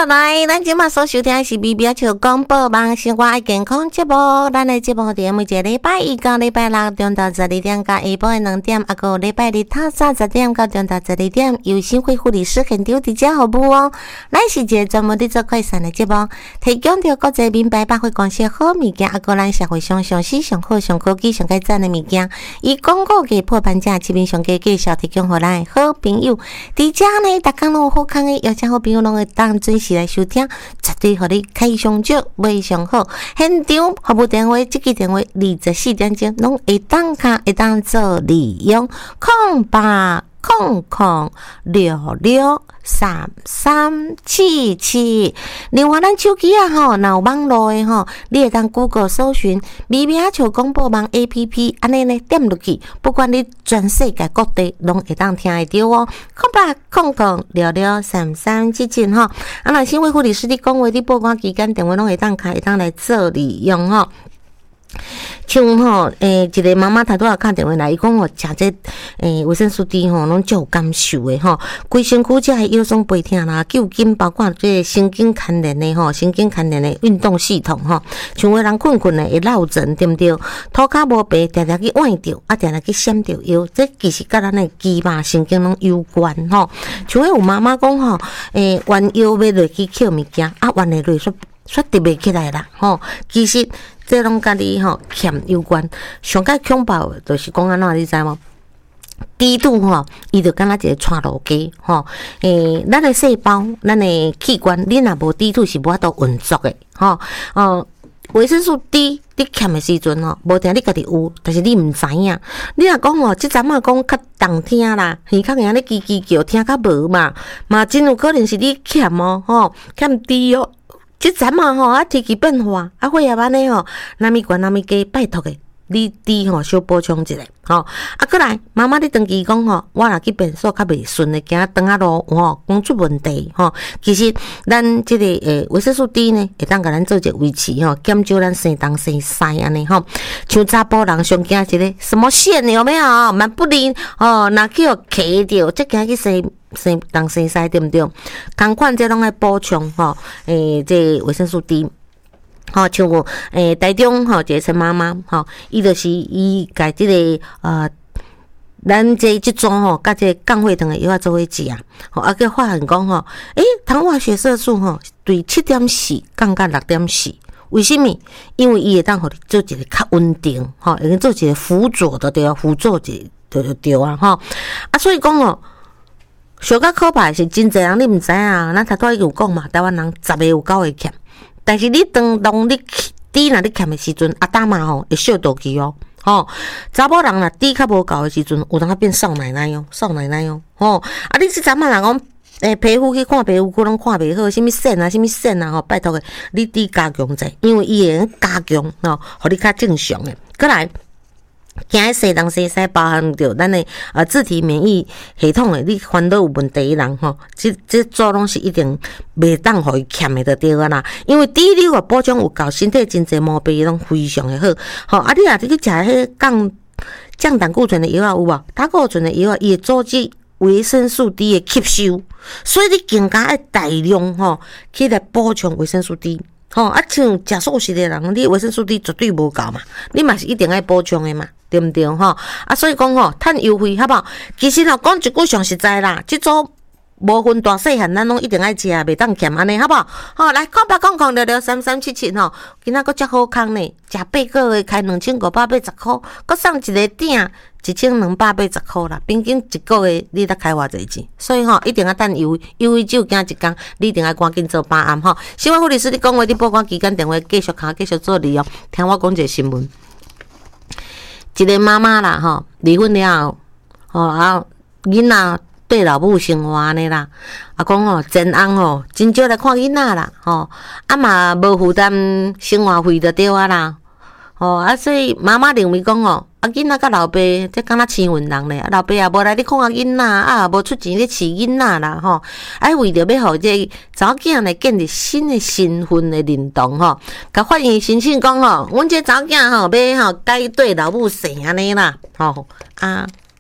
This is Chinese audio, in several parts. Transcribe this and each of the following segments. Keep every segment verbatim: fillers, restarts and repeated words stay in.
好，来，咱今麦所收听的是 B B 阿笑广播网生活爱健康节目。咱的节目伫每一个礼拜一到礼拜六中到十二点，到下晡的两点，啊个礼拜日透早十点到中到十二点，由新会护理师现场伫遮服务哦。咱是一个专门伫做快餐的节目，提供着国际名牌百货公司好物件，啊个咱社会上上市、上好、上科技、上改赞的物件，以广告价破半价，市面上价介绍提供互咱的好朋友。伫遮呢，逐工拢有好康的，邀请好朋友拢会当准时来收听，绝对互你开上少，卖上好。现场服务电话，即支电话二十四点钟拢会当卡，会当做利用，空八空空六六三三七七。另外，咱手机啊吼，若有网络的吼，你会当 Google 搜寻 B B 阿笑广播网 A P P， 安尼呢点落去，不管你全世界各地拢会当听得到哦。空八空空六六三三七七吼，啊，若新会护理师你讲话，你报关期间电话拢会当开，会当来做利用吼。像吼，诶、欸，一个妈妈头拄仔敲电话来，伊讲吼，食这诶维生素 D 吼，拢足有感受诶吼，规身躯只系腰酸背痛啦、揪筋，包括这神经牵连诶吼，神经牵连诶运动系统吼，像有人困困诶会落枕，对毋对？涂骹无白，常常去弯着，啊，常常去闪着腰，这其实甲咱诶肌肉神经拢有关吼。像有妈妈讲吼，诶、欸，弯腰要落去捡物件，啊，弯诶落煞煞直袂起来啦吼，其实。这拢甲你吼欠有关，上较恐怖的就是讲安怎，你知无？低度吼，伊就敢若一个串路鸡吼。诶，咱的细胞，咱的器官，你若无低度是无法度运作的吼。哦，维生素 D 你欠的时阵吼，无定你家己有，但是你毋知影。你若讲吼，即阵仔讲较动听啦，耳壳硬咧叽叽叫，听较无嘛，嘛真有可能是你欠哦吼，欠 D 哦。即阵嘛吼，啊天气变化，啊血液安尼吼，哪米悬哪米低，拜托诶，你滴吼小补充一下吼。啊，过来，妈妈你登记讲吼，我若去便所较袂顺诶，行长啊路吼，讲出问题吼。其实咱即个诶维生素 D 呢，会当甲咱做一个维持吼，减少咱生东生西安尼吼。像查甫人上惊一个什么线有没有？蛮不灵哦，若去互卡着，即惊去生。生东生西对毋对？同款这拢爱补充吼，诶、欸，这维生素 D， 吼，像我诶台中吼一个陈妈妈吼，伊就是伊家即个呃，咱这即种吼，甲这降血糖的药做伙食啊，吼，啊，佮发现讲吼，诶、欸，糖化血色素吼对七点四降到六点四。为什么？因为伊会当互你做一个较稳定，吼，会做一个辅佐的对啊，辅助一个就对啊，吼，啊，所以讲哦。上较可怕是真侪人你毋知影，咱头拄仔有讲嘛，台湾人十个有九个欠，但是你当当你滴若你欠的时阵，阿大妈吼会笑倒去哦，吼，查某人若滴较无够的时阵，有当变少奶奶哦，少奶奶哦，吼，啊你即阵仔人讲，诶皮肤去看皮肤科拢看袂好，什物线啊，什物线啊，吼，拜托诶，你滴加强者，因为伊会加强吼，互你较正常诶，过来。惊迄西东西西包含着咱的呃自体免疫系统的，你烦恼有问题的人吼，即即做拢是一定袂当互伊欠的就对啊啦。因为第一你若补充有够，身体真侪毛病拢非常的好。吼啊，你若去食迄降降胆固醇的药啊有无？胆固醇的药啊，伊会阻止维生素 D 的吸收，所以你更加爱大量吼去来补充维生素 D。吼啊，像食素食的人，你维生素 D 绝对无够嘛，你嘛是一定爱补充的嘛，对毋对吼？啊，所以讲吼，趁优惠好不好？其实吼，讲一句上实在啦，即组无分大细汉，咱拢一定爱食，袂当欠安尼，好不好？好，来，空八空空六六三三七七吼，今仔佫遮好康呢，食八个月开两千五百八十箍，佫送一个鼎。一千两百八十箍啦，平均一个月你得开偌济钱，所以吼一定要等优惠，优惠只有惊一工，你一定要赶紧做把案吼。新闻护理师你讲话，你报关期间电话继续卡，继续做利用。听我讲一个新闻，一个妈妈啦吼，离婚了后，吼啊囡仔对老母生活安尼啦，啊讲吼前翁吼真少来看囡仔啦，吼啊嘛无负担生活费就对啊啦，吼啊所以妈妈认为讲吼。啊，囡仔甲老爸这敢若亲运人咧，老爸也无来你看啊囡仔，啊无出钱咧饲囡仔啦吼，啊为着要互这查某囝来建立新的身份的认同吼，甲法院申请讲吼，阮这查某囝吼要吼改对老母姓安尼啦，吼啊，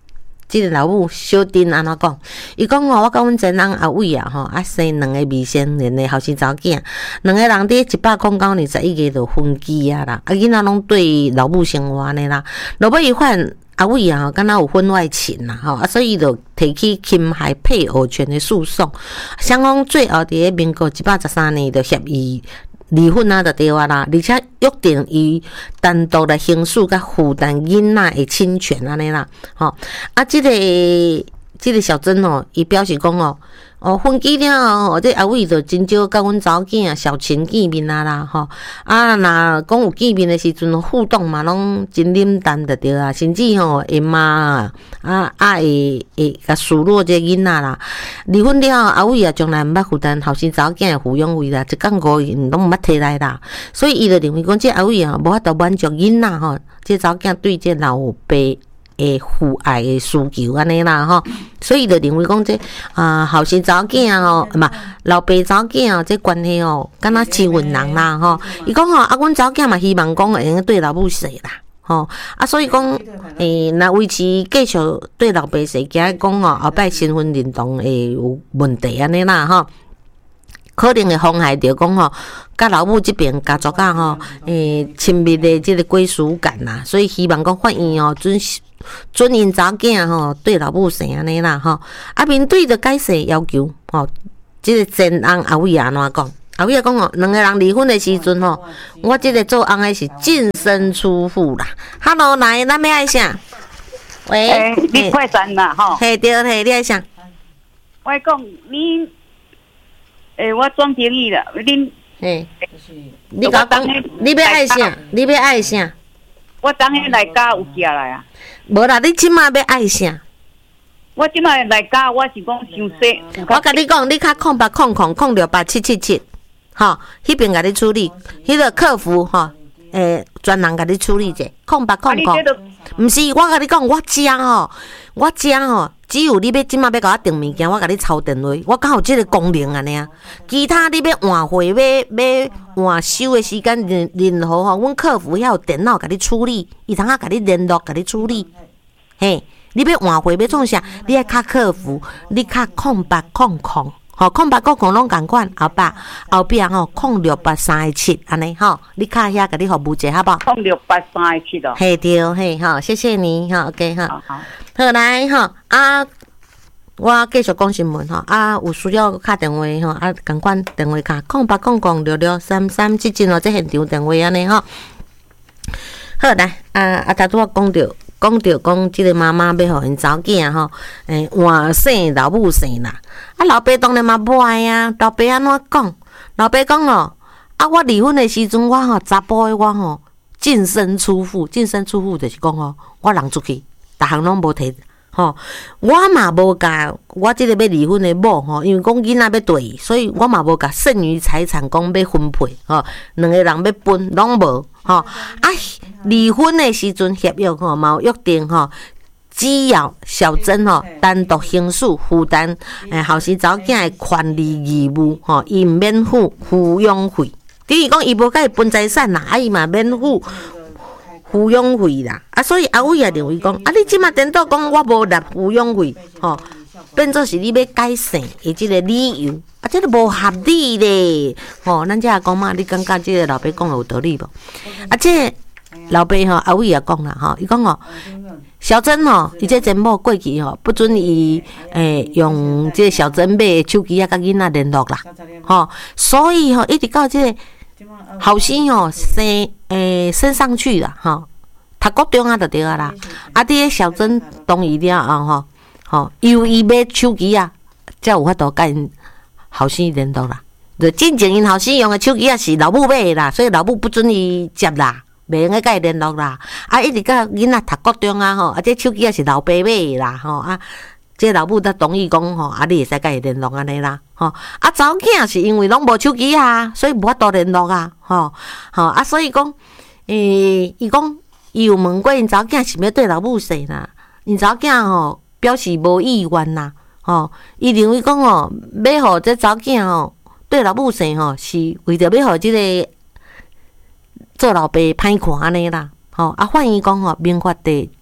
即个老母小丁安怎讲？伊讲吼，我甲阮前翁阿伟啊吼，啊生两个未成年的后生查某囝，两个人伫一百零九年十一月就分居啊啦，啊囡仔拢对老母生活安尼啦。落尾伊发现阿伟啊，敢若有婚外情啦吼，啊所以伊就提起侵害配偶权的诉讼，双方最后伫个民国一百十三年就协议离婚啊，就对啊啦，而且约定伊单独来行使甲负担囡仔的侵权安尼啦，吼啊，即、这个即、这个小珍哦，伊表示讲哦，哦分居了后，这阿伟就真少甲阮查某囝小琴见面啊啦，吼啊，若讲有见面的时阵互动嘛，拢真冷淡就对啊，甚至吼会骂啊，啊啊会会甲数落这囡仔啦。离婚了后，阿伟啊，从来毋捌负担后生查某囝的抚养费啦，一工五元拢毋捌摕来啦，所以伊就认为讲，这阿伟啊，无法度满足囡仔吼，这查某囝对这老爸诶父爱的需求安尼啦吼，所以就认为讲这啊后生查某囝吼，嘛老爸查某囝哦，这关系哦，敢若亲吻人啦吼。伊讲吼，啊，阮查某囝嘛希望讲会用对老母说啦。吼、哦、啊，所以讲，诶、欸，若维持继续对老爸说，惊讲哦，后摆身份认同会有问题安尼啦吼，可能会妨害着讲吼，甲老母这边家族啊吼，诶、欸，亲密的这个归属感啦，所以希望讲法院哦准准因查某囝吼对老母说安尼啦吼，啊，面对着改写要求吼，这个前翁阿伟安怎讲？阿伟讲哦，两个人离婚的时阵吼，我这个做翁的是净身出户啦。Hello， 来，咱要爱啥？喂， 欸、你快转啦吼。 嘿，对嘿，你爱啥？ 我讲你，诶、欸，我转朋友啦，恁， 嘿，你甲讲，你要爱啥？你要爱啥？ 我当下来家有寄来啊。 无啦，你即马要爱啥？ 我即马来家，我是讲伤细。 我甲你讲，你较空八空空空六八七七七。吼，迄边甲你处理，迄、那个客服吼，诶，专人甲你处理者，空白空空。毋是，我甲你讲，我遮吼，我遮吼，只有你要即马要甲我订物件，我甲你抄电话，我刚好即个功能安尼啊。其他你要换货，要要换收的时间，任任何吼，阮客服遐有电脑甲你处理，伊通啊甲你联络，甲你处理。嘿，你要换货要创啥？你爱卡客服，你卡空白空空。吼，空八空空拢共款，后摆后壁吼空六八三个七安尼吼，你卡遐甲你服务者好不好？ 空六八三个七咯。 嘿对嘿吼，谢谢你吼 ，OK 吼， 好好， 好来吼啊，我继续讲新闻吼啊，有需要敲电话吼啊，共款电话卡空八空空六六三三七七哦，这现场电话安尼吼。好来啊啊，头拄我讲着。讲着讲，即个妈妈要互因查某囝吼，诶，换姓老母姓啦。啊，老爸当然嘛不爱啊。老爸安怎讲？老爸讲哦，啊，我离婚的时阵，我吼查甫的我吼净身出户，净身出户就是讲吼，我人出去，逐项拢无摕。吼，我嘛无甲我即个要离婚的某吼，因为讲囡仔要对，所以我嘛无甲剩余财产讲要分配吼，两个人要分拢无吼。啊，离婚的时阵协约吼，嘛有约定吼，只要小珍吼单独行使负担诶后生查某囝的权利义务吼，伊免付抚养费。等于讲伊无甲伊分财产啦，啊伊嘛免付抚养费啦，啊，所以阿伟也认为讲，啊，你即马颠倒讲我无纳抚养费，吼、哦，变做是你要改姓的即个理由，啊，这个无合理咧，吼、哦，咱遮讲嘛，你感觉即个老爸讲有道理无？啊，这个、老爸吼，阿伟也讲啦，吼，伊讲哦，小珍吼，伊这前某过去吼，不准伊诶、欸、用即个小珍买的手机啊，甲囡仔联络啦，吼、哦，所以吼，一直到即、這个。后生哦，升诶升上去啦，吼，读高中啊就对啊啦。啊，伫个小珍同意了后吼，吼，由伊买手机啊，才有法度甲因后生联络啦。就进前因后生用的手机啊是老母买的啦，所以老母不准伊接啦，袂用个甲伊联络啦。啊，一直到囡仔读高中啊吼，啊，这手机啊是老爸买的啦，吼啊。这老母才同意讲吼，啊，你会使甲伊联络安尼啦，吼啊，查某囝是因为拢无手机啊，所以无法度联络啊，吼吼啊，所以讲，诶，伊讲伊有问过因查某囝是要对老母说啦，因查某囝吼表示无意愿啦，吼，伊认为讲吼，要互这查某囝吼对老母说吼，是为着要互即个做老爸歹看安尼啦，吼啊，反映讲吼，民法第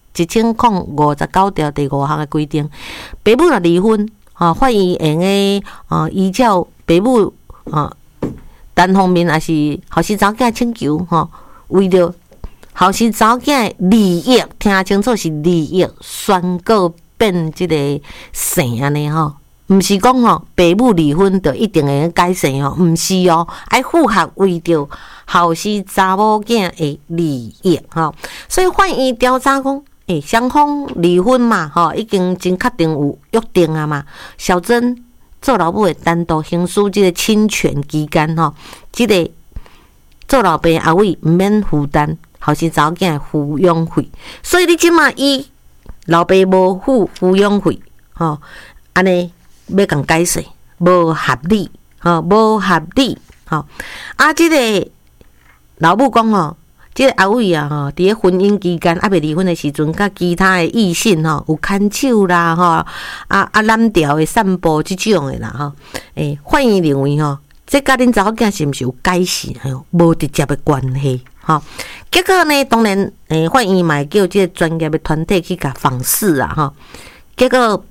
一千零五十九条第五项的规定，爸母若离婚，吼，法院会用诶，哦，依照爸母，哦，单方面也是后生查某囝请求，吼，为着后生查某囝诶利益，听清楚是利益，宣告变即个姓安尼吼。毋是讲吼，爸母离婚就一定会改姓哦，毋是哦，爱符合为着后世查某囝的利益吼，所以法院调查讲，诶，双方离婚嘛，吼，已经真确定有约定啊嘛。小珍做老母会单独行使即个侵权期间吼，即个做老爸阿伟毋免负担后生查某囝的抚养费，所以你即马伊老爸无付抚养费，吼，安尼。要共改姓，无合理，吼，无合理，吼。啊，即、这个老母讲吼，即、这个阿伟啊，吼，伫咧婚姻期间，啊未离婚的时阵，甲其他的异性吼有牵手啦，吼，啊啊蓝调的散步即种的啦，吼。诶，法院认为吼，这甲恁查某囝是毋是有改姓，吼，无直接的关系，吼。结果呢，当然，诶，法院嘛会叫即个专业的团体去甲访视啊，吼。结果。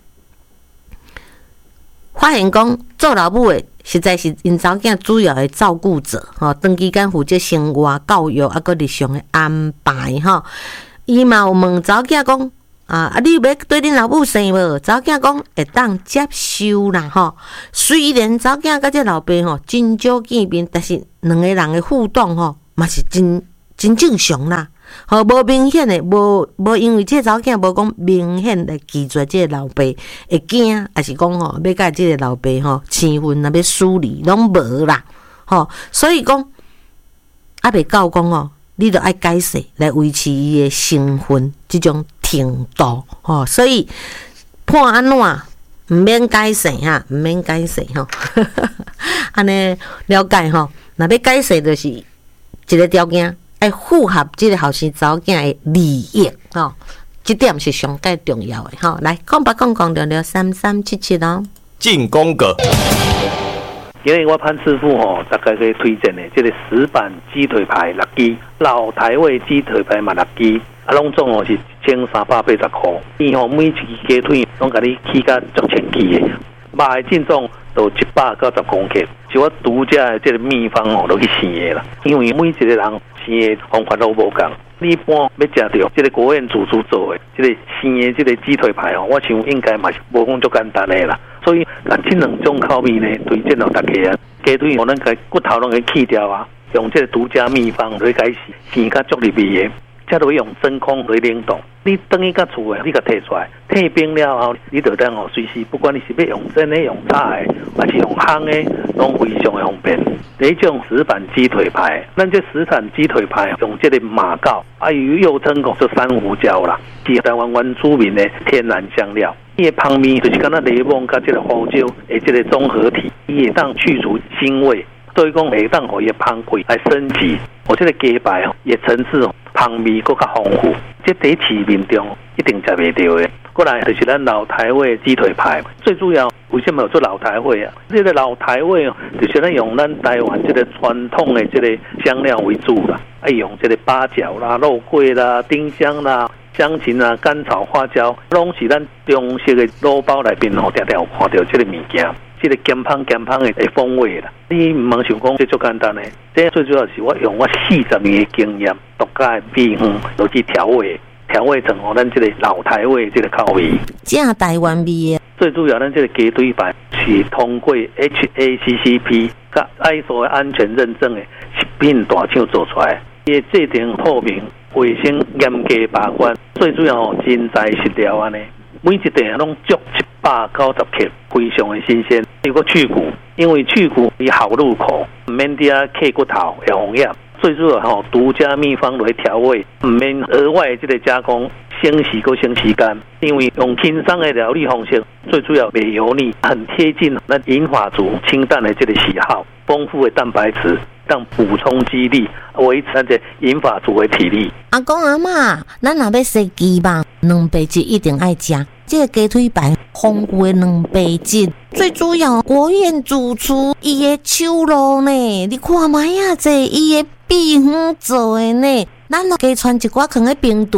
发现讲做老母的实在是因查某囝主要的照顾者，吼，长期间负责生活、教育啊，个日常的安排，吼。伊嘛有问查某囝讲，啊啊，你要对恁老母生无？查某囝讲会当接受啦，吼。虽然查某囝甲这老爸吼真少见面，但是两个人的互动吼嘛是真真正常啦。吼，无明显的，无无因为这查某囝无讲明显的拒绝这个老爸，会惊，还是讲吼要甲这个老爸吼生分啊，要疏离，拢无啦。吼，所以讲啊，袂到讲哦，你着爱改姓来维持伊的身份，即种程度。吼，所以判安怎毋免改姓哈，毋免改姓吼。安尼了解吼，若要改姓，就是一个条件。爱符合即个后生查某囝的利益，吼，这点是上介重要的，吼。来，讲吧，讲讲聊聊三三七七哦。 进攻个， 因为我潘师傅吼，大概可以推荐的，这个石板鸡腿排六支，老台味鸡腿排嘛六支，啊，拢总哦是一千三百八十块。伊吼每一支鸡腿拢甲你起甲足千支的，肉的净重都一百九十公克，是我独家的这个秘方哦，落去生的啦。因为每一个人生的方法都无共，你一般要食到这个国宴主厨做的这个生的这个鸡腿排哦，我想应该嘛是无讲足简单的啦。所以，咱这两种口味呢，推荐到大家啊。鸡腿我咱个骨头拢给去掉啊，用这个独家秘方来改生，生较足入味的。才会用真空来冷冻。你等于甲厝诶，你甲摕出来，退冰了后，你就当哦随时，不管你是要用蒸诶、用炸诶，还是用烘诶，拢非常诶方便。第一种石板鸡腿排，咱这石板鸡腿排用这个马告，啊，又称讲做珊瑚礁啦，是台湾原住民诶天然香料。伊诶香味就是敢若柠檬甲这个胡椒诶这个综合体，伊会当去除腥味。所以讲，会当互伊香气来升级。我这个鸡排哦，也层次哦，香味更加丰富。这第一市面中一定食袂到的。过来就是咱老台味鸡腿排，最主要为什么有做老台味啊？这个老台味哦，就是咱用咱台湾这个传统的这个香料为主啦，爱用这个八角啦、肉桂啦、丁香啦、香芹啊、甘草、花椒，拢是咱中式的卤包内面哦，常常有看到这个物件。这个咸香咸香的风味啦，你唔茫想讲这足简单的，这最主要是我用我四十年的经验，独家的秘方落去调味，调味成哦咱这个老台味这个口味， 正台湾味的。最主要咱这个鸡腿排是通过 H A C C P 甲 I S O 的安全认证的食品大厂做出来，伊的制定透明、卫生严格把关，最主要哦真材实料安尼。每一袋拢足一百九十克，非常的新鲜。如果去骨，因为去骨伊好入口，唔免啲啊刻骨头会红艳。最主要吼，独家秘方来调味，唔免额外这个加工，先洗过先洗干。因为用轻松的料理方式，最主要袂油腻，很贴近咱银发族清淡的这个喜好，丰富的蛋白质。当补充肌力，维持咱这银发族的体力。 阿公阿嬷，咱若要食鸡肉，两白质一定爱食。这个鸡腿排丰富的两白质，最主要国宴主厨伊的手路呢，你看卖啊，这伊的秘方做的呢，咱若加传一寡放喺冰厨的，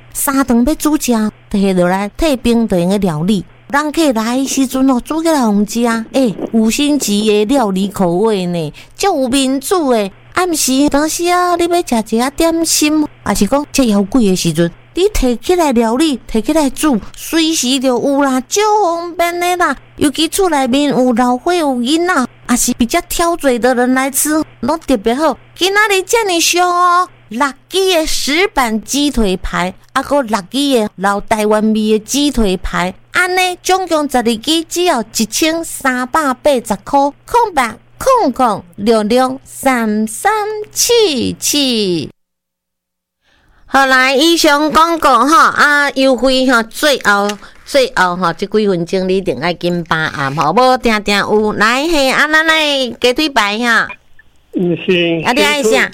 三顿要煮食，摕落来退冰就用个料理。人客来的时阵哦，煮起来互食，诶，五星级的料理口味呢，足有民主的。暗时当时啊，你要食一下点心，还是讲吃妖鬼的时阵，你摕起来料理，摕起来煮，随时就有啦，足方便的啦。尤其厝内面有老伙有囡仔，还是比较挑嘴的人来吃，拢特别好。今仔日遮尔俗哦，六支的石板鸡腿排，啊个六支的老台湾味的鸡腿排，安尼总共十二支，只要一千三百八十块，空白。空空六六三三七七，好来，以上广告哈啊优惠哈，最后最后哈，这几分钟你一定要紧把握哈，无定定有来嘿啊，咱来鸡腿排哈， 嗯是， 啊你爱啥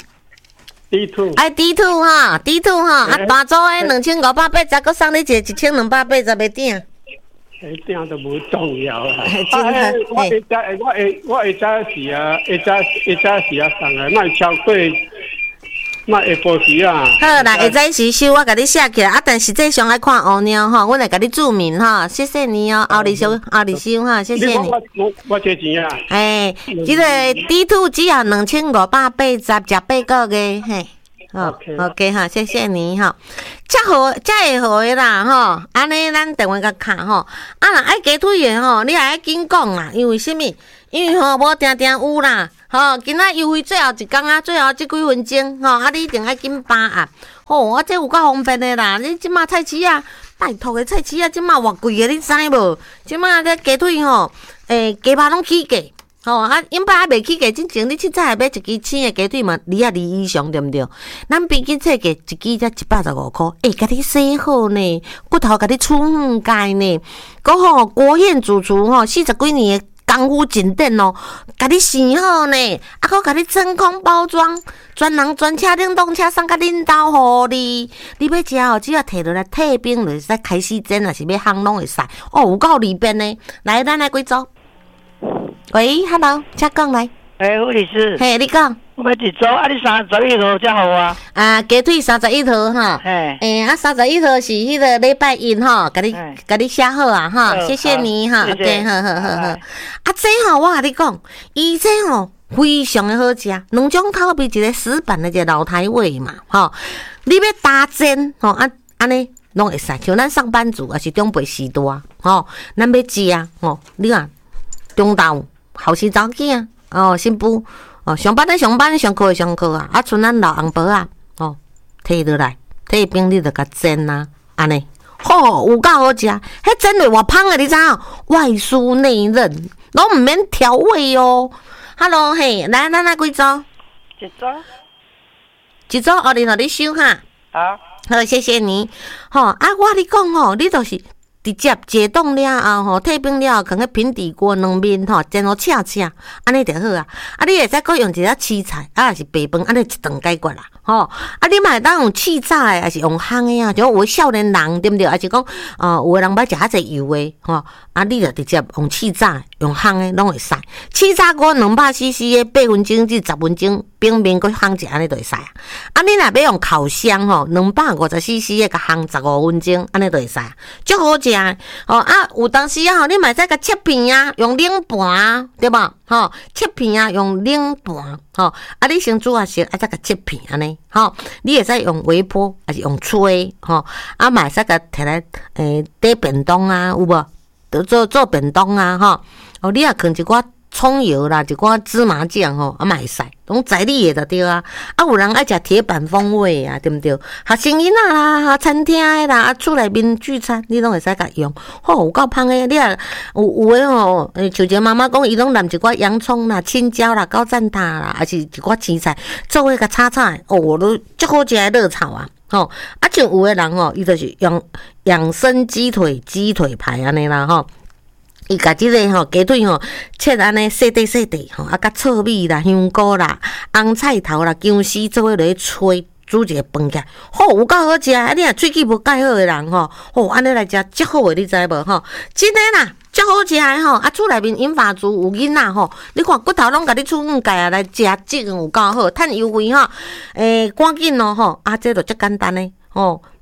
？D two， 爱 D two 哈 ，D two 哈，啊大组的两千五百八十，再搁送你一个一千两百八十的顶。 一定都无重要啦。 真的， 我下早，我下我下早时啊，下早下早时啊送啊，莫超过，莫下晡时啊。 好啦，下早时收我甲你写起来啊，但实际上爱看乌鸟吼，阮来甲你注明吼，谢谢你哦，后日收后日收哈，谢谢你。 我我我借钱啊。 哎，这个 D two 只要两千五百八十，食八个月嘿。好 ，OK 哈，谢谢你哈，遮好，遮会好诶啦吼，安尼咱电话甲卡吼，啊若爱鸡腿诶吼，你也爱紧讲啦，因为什么？因为吼无定定有啦，吼，今仔优惠最后一工啊，最后即几分钟吼，啊你一定爱紧把握，吼，啊这有够方便诶啦，你即马菜市啊，拜托诶菜市啊，即马偌贵诶，你知无？即马个鸡腿吼，诶，鸡肉拢起价。吼、哦、啊，因爸还袂起价，之前你凊彩买一支青的鸡腿嘛，二啊二以上对毋对？咱平均册价一支才一百十五箍，诶、欸，甲你洗好呢，骨头甲你处理解呢，搁吼国宴主厨吼四十几年的功夫真顶哦，甲你洗好呢，啊，搁甲你真空包装，专人专车冷冻车送甲恁兜互你，你要食哦，只要摕落来退冰就会使开始煎，若是要烘拢会使，哦，有够利便呢，来，咱来几组。喂 ，Hello， 请讲来。 诶，护理师。 嘿，你讲。 我要一组，啊，你三十一号才好啊。 啊，鸡腿三十一号哈。 嘿。 诶，啊，三十一号是迄个礼拜一哈，甲你甲你写好啊哈，谢谢你哈。OK， 好好好好。啊，这吼我甲你讲，伊这吼非常的好食，两种口味，一个石板的，一个老台味嘛，吼。你要打煎吼，啊，安尼拢会使，像咱上班族也是中辈时代吼，咱要食啊吼，你看。中昼后生早囝哦，新妇哦，上班咧上班，上课咧上课啊，啊，剩咱老翁婆啊，哦，摕落来，摕冰你就甲煎啊，安尼，吼，有够好食，迄煎落偌芳诶，你知影？外酥内嫩，拢毋免调味哦。Hello， 嘿，来，咱来几组？ 一组。 一组，后日互你收哈。 好。 好，谢谢你。吼、哦，啊，我你讲吼，你就是。直接解冻了后吼，退冰了后，放喺平底锅两面吼，煎到赤赤，安尼就好啊。啊，你会使搁用一只青菜，啊，是白饭，安尼一顿解决啦。吼、哦，啊，你嘛会当用气炸的，还是用烘的啊？就有的少年人对毋对？还是讲，呃，有的人捌食较济油的，吼、哦，啊，你就直接用气炸，用烘的拢会使。气炸锅两百 C C 的八分钟至十分钟，冰面搁烘一安尼就会使啊。啊，你若要用烤箱吼，两百五十 C C 的甲烘十五分钟，安尼就会使，足好食。哦啊，有当时啊，你嘛会使甲切片啊，用冷盘啊，对吧？吼、哦，切片啊，用冷盘，吼、哦，啊，你先煮啊先，啊再甲切片安尼，吼、哦，你会使用微波，还是用吹，吼、哦，啊嘛会使甲摕来诶底便当啊，有无？做做便当啊，吼、哦，哦，你也放一寡葱油啦，一寡芝麻酱吼，啊嘛会使，拢在理的就对啊。啊，有人爱食铁板风味啊，对毋对？学生囡仔啦，餐厅的啦，啊，厝内面聚餐，你拢会使甲用。吼、哦，有够芳的，你啊有有诶吼，诶，像一个妈妈讲，伊拢淋一寡洋葱啦、青椒啦、高赞塔啦，还是一寡青菜，做伙甲炒炒的，哦，都足好食的热炒啊。吼、哦，啊，像有诶人吼，伊就是用养生鸡腿、鸡腿排安尼啦，吼。伊甲即个吼鸡腿吼切安尼细块细块吼，啊甲糙米啦、香菇啦、红菜头啦、姜丝做伙落去炊，煮一个饭起来，吼、哦、有够好食！啊，你若喙齿无介好诶人吼，吼安尼来食足好诶，你知无吼？真诶啦，足好食诶吼！啊，厝内面银发族有囡仔吼，你看骨头拢甲你处理解啊来食，即个有够好，趁优惠吼，诶、欸，赶紧咯吼！啊，这就足简单诶。哦，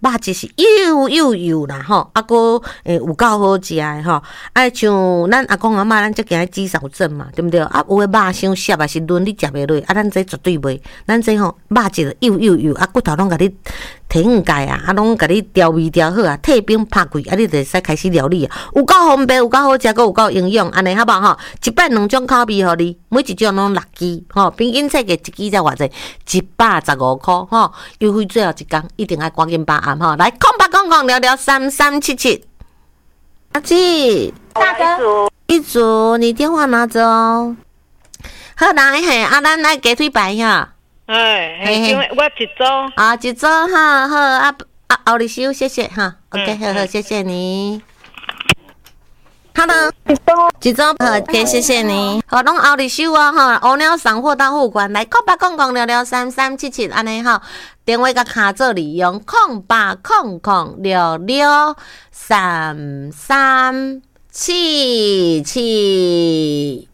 肉质是幼幼幼啦吼，啊个诶有够好食诶吼，啊像咱阿公阿嬷咱则行肌少症嘛，对毋对？啊有诶肉伤涩啊是嫩你食袂落，啊咱这绝对袂，咱这吼肉质幼幼幼，啊骨头拢甲你提五解啊，啊拢甲你调味调好啊，退冰拍开，啊你就会使开始料理啊，有够方便，有够好食，阁有够营养，安尼好无吼？一摆两种口味互你，每一种拢六支吼，平均册价一支才偌济，一百十五箍吼，优惠最后一天一定要赶紧把握吼，来空八空空聊聊三三七七，阿姐， 大哥， 一组你电话拿着哦。好来嘿，啊咱来鸡腿排哈。 哎， 嘿嘿因为我一组， 啊，一组哈好啊啊，奥利修，谢谢哈 ，OK， 好好，谢谢你。Hello， 一组好，OK， 谢谢你。好，拢奥利修啊哈，乌鸟送货到付款，来空八空空聊聊三三七七安尼哈，电话甲卡做利用空八空空六六三三七七。